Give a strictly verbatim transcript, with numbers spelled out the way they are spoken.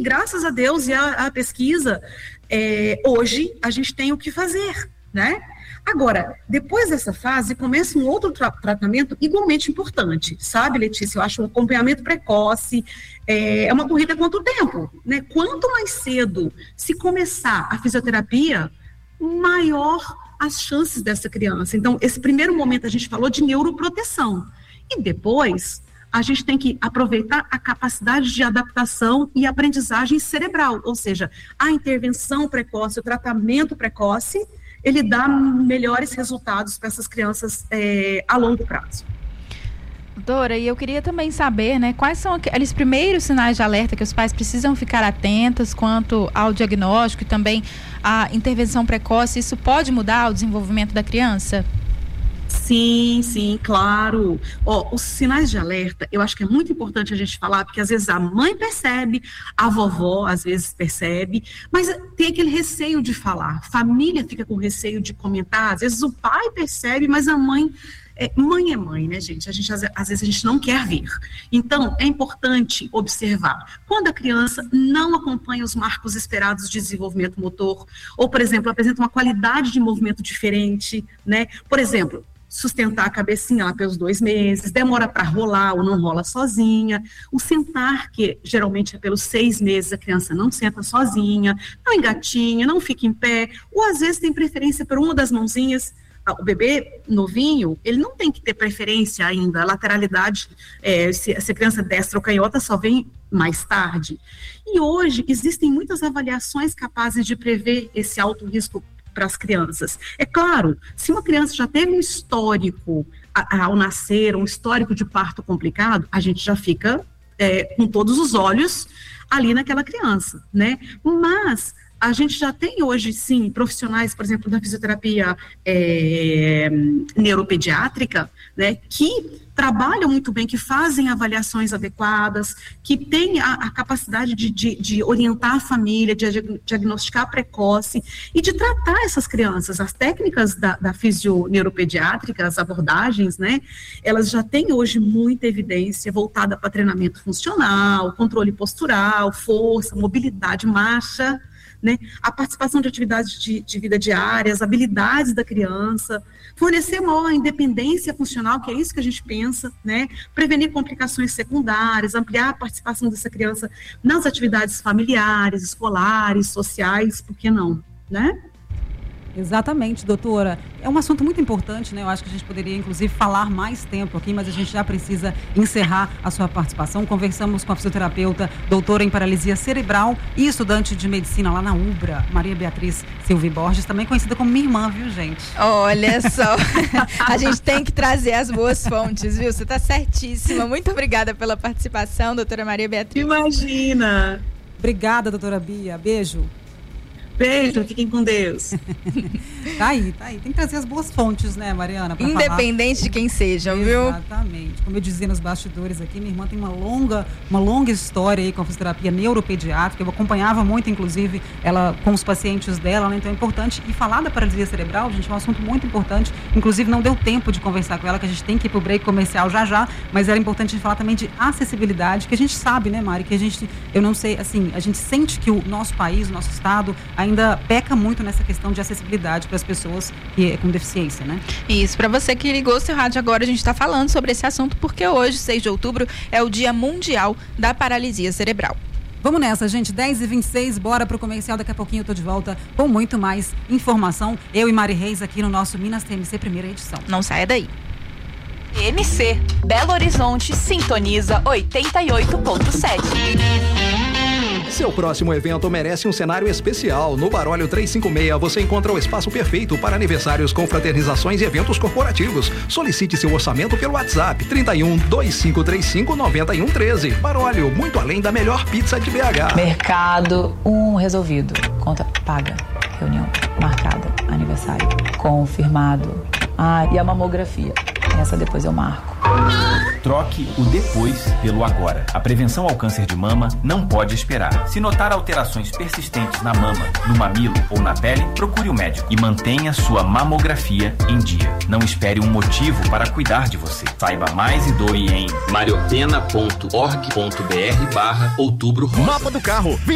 graças a Deus e a, a pesquisa, é, hoje a gente tem o que fazer, né? Agora, depois dessa fase, começa um outro tra- tratamento igualmente importante, sabe, Letícia? Eu acho o acompanhamento precoce, é, é uma corrida contra o tempo, né? Quanto mais cedo se começar a fisioterapia, maior as chances dessa criança. Então, esse primeiro momento a gente falou de neuroproteção, e depois a gente tem que aproveitar a capacidade de adaptação e aprendizagem cerebral, ou seja, a intervenção precoce, o tratamento precoce, ele dá melhores resultados para essas crianças é, a longo prazo. Doutora, e eu queria também saber, né, quais são aqueles primeiros sinais de alerta que os pais precisam ficar atentos quanto ao diagnóstico e também à intervenção precoce. Isso pode mudar o desenvolvimento da criança? Sim, sim, claro. Ó, os sinais de alerta, eu acho que é muito importante a gente falar, porque às vezes a mãe percebe, a vovó às vezes percebe, mas tem aquele receio de falar. A família fica com receio de comentar, às vezes o pai percebe, mas a mãe... É, mãe é mãe, né, gente? A gente às, às vezes a gente não quer ver. Então, é importante observar. Quando a criança não acompanha os marcos esperados de desenvolvimento motor, ou, por exemplo, apresenta uma qualidade de movimento diferente, né? Por exemplo, sustentar a cabecinha lá pelos dois meses, demora para rolar ou não rola sozinha, o sentar, que geralmente é pelos seis meses, a criança não senta sozinha, não engatinha, não fica em pé, ou às vezes tem preferência por uma das mãozinhas. O bebê novinho, ele não tem que ter preferência ainda, a lateralidade, é, se, se a criança destra ou canhota, só vem mais tarde. E hoje existem muitas avaliações capazes de prever esse alto risco para as crianças. É claro, se uma criança já teve um histórico a, a, ao nascer, um histórico de parto complicado, a gente já fica é, com todos os olhos ali naquela criança, né? Mas a gente já tem hoje, sim, profissionais, por exemplo, da fisioterapia é, neuropediátrica, né, que trabalham muito bem, que fazem avaliações adequadas, que têm a, a capacidade de, de, de orientar a família, de diagnosticar precoce e de tratar essas crianças. As técnicas da, da fisioneuropediátrica, as abordagens, né, elas já têm hoje muita evidência voltada para treinamento funcional, controle postural, força, mobilidade, marcha, né, a participação de atividades de, de vida diárias, habilidades da criança, fornecer maior independência funcional, que é isso que a gente pensa, né, prevenir complicações secundárias, ampliar a participação dessa criança nas atividades familiares, escolares, sociais, por que não, né? Exatamente, doutora. É um assunto muito importante, né? Eu acho que a gente poderia, inclusive, falar mais tempo aqui, mas a gente já precisa encerrar a sua participação. Conversamos com a fisioterapeuta, doutora em paralisia cerebral e estudante de medicina lá na Ubra, Maria Beatriz Silva Borges, também conhecida como minha irmã, viu, gente? Olha só, a gente tem que trazer as boas fontes, viu? Você está certíssima. Muito obrigada pela participação, doutora Maria Beatriz. Imagina! Obrigada, doutora Bia. Beijo. Beijo, fiquem com Deus. Tá aí, tá aí. Tem que trazer as boas fontes, né, Mariana? Pra Independente falar. de quem sejam, viu? Exatamente. Como eu dizia nos bastidores aqui, minha irmã tem uma longa, uma longa história aí com a fisioterapia neuropediátrica. Eu acompanhava muito, inclusive, ela com os pacientes dela, né? Então é importante. E falar da paralisia cerebral, gente, é um assunto muito importante. Inclusive, não deu tempo de conversar com ela, que a gente tem que ir pro break comercial já já, mas era importante a gente falar também de acessibilidade, que a gente sabe, né, Mari, que a gente, eu não sei, assim, a gente sente que o nosso país, o nosso estado, ainda peca muito nessa questão de acessibilidade para as pessoas que é com deficiência, né? Isso, para você que ligou o seu rádio agora, a gente está falando sobre esse assunto porque hoje, seis de outubro, é o Dia Mundial da Paralisia Cerebral. Vamos nessa, gente, dez e vinte e seis, bora pro comercial, daqui a pouquinho eu tô de volta com muito mais informação, eu e Mari Reis aqui no nosso Minas T M C primeira edição. Não saia daí. T M C, Belo Horizonte, sintoniza oitenta e oito ponto sete. Seu próximo evento merece um cenário especial. No Barólio trezentos e cinquenta e seis você encontra o espaço perfeito para aniversários, confraternizações e eventos corporativos. Solicite seu orçamento pelo WhatsApp trinta e um, vinte e cinco trinta e cinco, noventa e um treze. Barólio, muito além da melhor pizza de B H. Mercado, um resolvido. Conta paga. Reunião marcada. Aniversário confirmado. Ah, e a mamografia. Essa depois eu marco. Troque o depois pelo agora. A prevenção ao câncer de mama não pode esperar. Se notar alterações persistentes na mama, no mamilo ou na pele, procure o médico e mantenha sua mamografia em dia. Não espere um motivo para cuidar de você. Saiba mais e doe em mariopena ponto org ponto br barra outubro rosa. Mapa do carro.